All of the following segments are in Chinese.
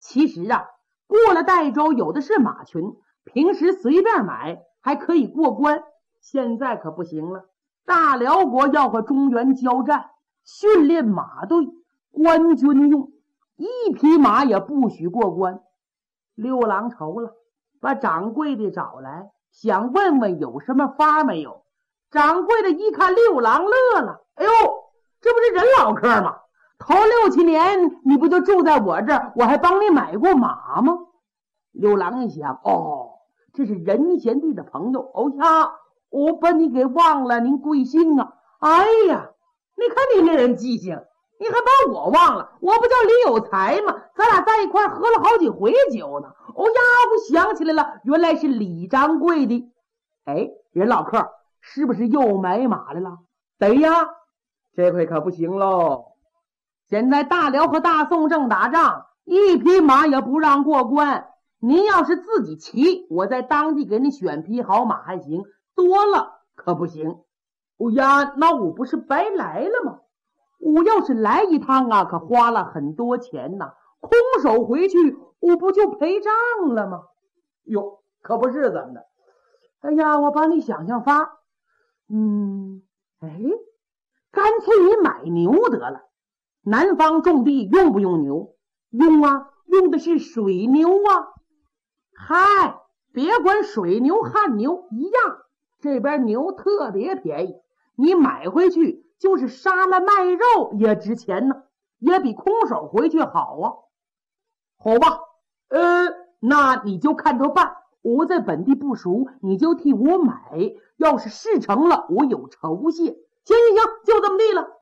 其实啊，过了代州有的是马群，平时随便买还可以过关，现在可不行了。大辽国要和中原交战，训练马队，官军用，一匹马也不许过关。六郎愁了，把掌柜的找来，想问问有什么法没有。掌柜的一看六郎乐了，哎呦，这不是人老客吗？头6、7年你不就住在我这儿，我还帮你买过马吗？六郎一想，哦，这是任贤弟的朋友。哦呀，我把你给忘了，您贵姓啊？哎呀，你看你这人记性，你还把我忘了，我不叫李有才吗？咱俩在一块喝了好几回酒呢。哦呀，我想起来了，原来是李掌柜的。哎，人老客是不是又买马来了？对呀，这回可不行喽。现在大辽和大宋正打仗，一匹马也不让过关。您要是自己骑，我在当地给你选匹好马还行，多了可不行。哦呀，那我不是白来了吗？我要是来一趟啊，可花了很多钱呐，空手回去我不就赔账了吗？哟，可不是怎么的。哎呀，我帮你想想法。干脆你买牛得了。南方种地用不用牛？用啊，用的是水牛啊。嗨，别管水牛旱牛一样，这边牛特别便宜，你买回去就是杀了卖肉也值钱呢，也比空手回去好啊。好吧，那你就看着办，我在本地不熟，你就替我买，要是事成了我有酬谢。行，就这么地了。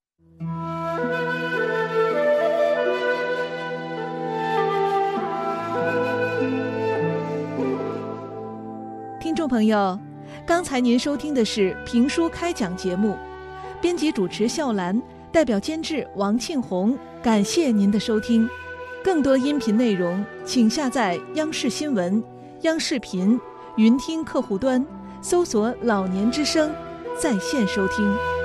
听众朋友，刚才您收听的是评书开讲节目，编辑主持笑兰，代表监制王庆红，感谢您的收听。更多音频内容请下载央视新闻、央视频云听客户端，搜索老年之声在线收听。